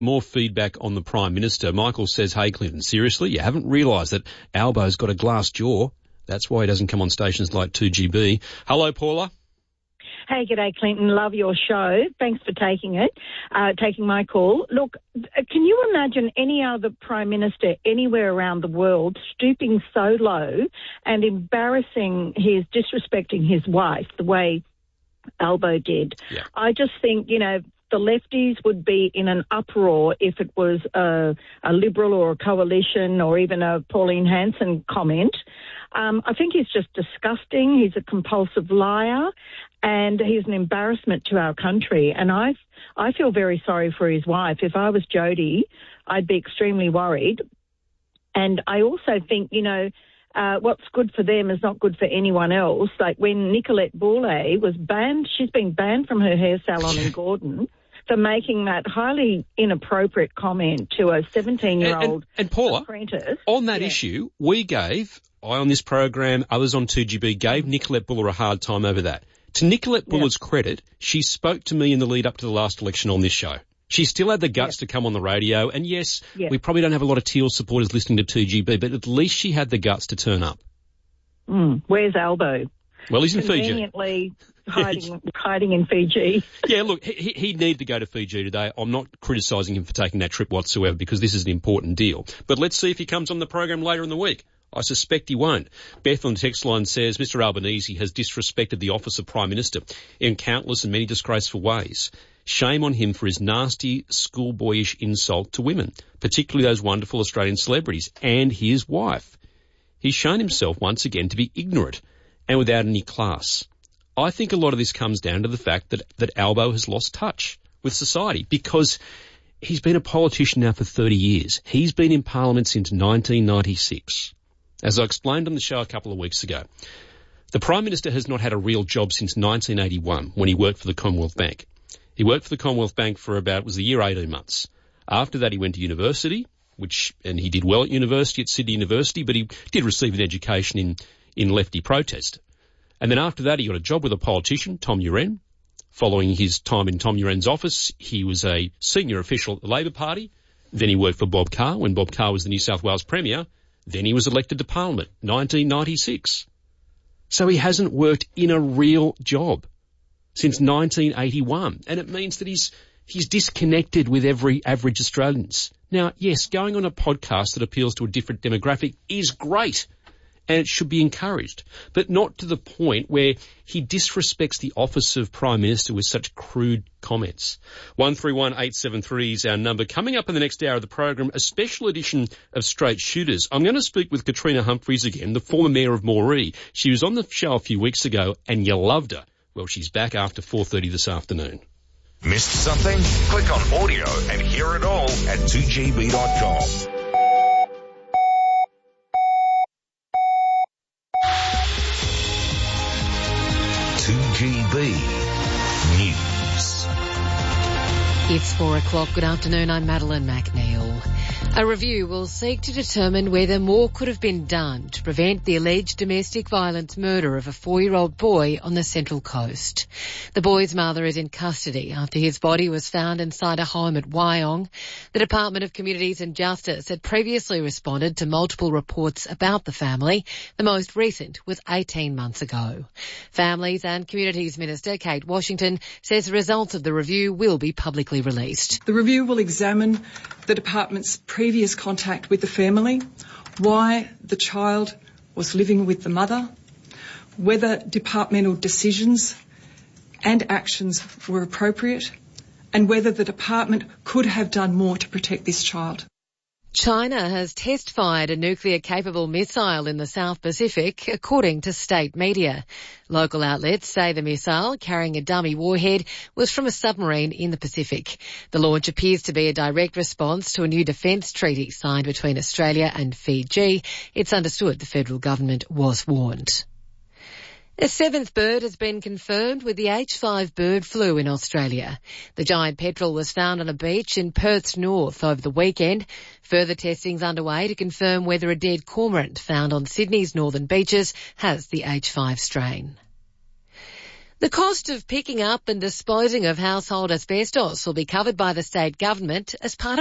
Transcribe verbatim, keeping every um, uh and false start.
More feedback on the Prime Minister. Michael says, hey, Clinton, seriously? You haven't realised that Albo's got a glass jaw? That's why he doesn't come on stations like two G B. Hello, Paula. Hey, g'day, Clinton. Love your show. Thanks for taking it, uh, taking my call. Look, can you imagine any other Prime Minister anywhere around the world stooping so low and embarrassing his, disrespecting his wife the way Albo did? Yeah. I just think, you know, the lefties would be in an uproar if it was a, a Liberal or a coalition or even a Pauline Hanson comment. Um, I think he's just disgusting. He's a compulsive liar and he's an embarrassment to our country. And I, I feel very sorry for his wife. If I was Jodie, I'd be extremely worried. And I also think, you know, uh, what's good for them is not good for anyone else. Like when Nicolette Boulay was banned, she's been banned from her hair salon in Gordon for making that highly inappropriate comment to a seventeen-year-old and, and, and Paula, apprentice. On that yeah. issue, we gave, I on this program, others on two G B, gave Nicolette Buller a hard time over that. To Nicolette yeah. Buller's credit, she spoke to me in the lead up to the last election on this show. She still had the guts yeah. to come on the radio, and yes, yeah. we probably don't have a lot of Teal supporters listening to two G B, but at least she had the guts to turn up. Mm. Where's Albo? Well, he's in Fiji. Conveniently hiding, hiding in Fiji. Yeah, look, he, he'd need to go to Fiji today. I'm not criticising him for taking that trip whatsoever because this is an important deal. But let's see if he comes on the program later in the week. I suspect he won't. Beth on the text line says, Mister Albanese has disrespected the office of Prime Minister in countless and many disgraceful ways. Shame on him for his nasty, schoolboyish insult to women, particularly those wonderful Australian celebrities, and his wife. He's shown himself once again to be ignorant and without any class. I think a lot of this comes down to the fact that, that Albo has lost touch with society because he's been a politician now for thirty years. He's been in Parliament since nineteen ninety-six. As I explained on the show a couple of weeks ago, the Prime Minister has not had a real job since nineteen eighty-one when he worked for the Commonwealth Bank. He worked for the Commonwealth Bank for about, it was the year eighteen months. After that, he went to university, which, and he did well at university, at Sydney University, but he did receive an education in, in lefty protest. And then after that, he got a job with a politician, Tom Uren. Following his time in Tom Uren's office, he was a senior official at the Labor Party. Then he worked for Bob Carr when Bob Carr was the New South Wales Premier. Then he was elected to Parliament, nineteen ninety-six. So he hasn't worked in a real job since nineteen eighty-one. And it means that he's, he's disconnected with every average Australians. Now, yes, going on a podcast that appeals to a different demographic is great. And it should be encouraged, but not to the point where he disrespects the office of Prime Minister with such crude comments. one three one eight seven three is our number. Coming up in the next hour of the program, a special edition of Straight Shooters. I'm going to speak with Katrina Humphries again, the former mayor of Moree. She was on the show a few weeks ago and you loved her. Well, she's back after four thirty this afternoon. Missed something? Click on audio and hear it all at two G B dot com. two G B News. It's four o'clock. Good afternoon. I'm Madeline McNeil. A review will seek to determine whether more could have been done to prevent the alleged domestic violence murder of a four-year-old boy on the Central Coast. The boy's mother is in custody after his body was found inside a home at Wyong. The Department of Communities and Justice had previously responded to multiple reports about the family. The most recent was eighteen months ago. Families and Communities Minister Kate Washington says the results of the review will be publicly released. The review will examine the department's previous contact with the family, why the child was living with the mother, whether departmental decisions and actions were appropriate, and whether the department could have done more to protect this child. China has test-fired a nuclear-capable missile in the South Pacific, according to state media. Local outlets say the missile, carrying a dummy warhead, was from a submarine in the Pacific. The launch appears to be a direct response to a new defence treaty signed between Australia and Fiji. It's understood the federal government was warned. A seventh bird has been confirmed with the H five bird flu in Australia. The giant petrel was found on a beach in Perth's north over the weekend. Further testing's underway to confirm whether a dead cormorant found on Sydney's northern beaches has the H five strain. The cost of picking up and disposing of household asbestos will be covered by the state government as part of